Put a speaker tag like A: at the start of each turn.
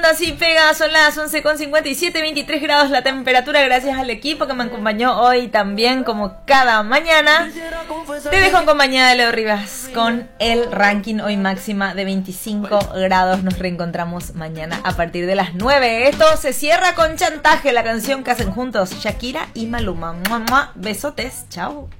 A: Corta sí pega, son las 11:57, 23 grados la temperatura, gracias al equipo que me acompañó hoy también como cada mañana. Te dejo en compañía de Leo Rivas con el ranking hoy máxima de 25 grados. Nos reencontramos mañana a partir de las 9. Esto se cierra con Chantaje, la canción que hacen juntos Shakira y Maluma. Besotes, chao.